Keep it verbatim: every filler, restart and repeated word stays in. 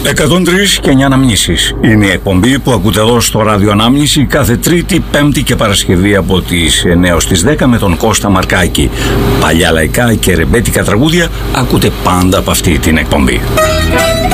εκατόν τρία και εννιά Αναμνήσεις. Είναι η εκπομπή που ακούτε εδώ στο Ράδιο Ανάμνηση κάθε Τρίτη, Πέμπτη και Παρασκευή από τις εννιά ως τις δέκα με τον Κώστα Μαρκάκη. Παλιά λαϊκά και ρεμπέτικα τραγούδια ακούτε πάντα από αυτή την εκπομπή.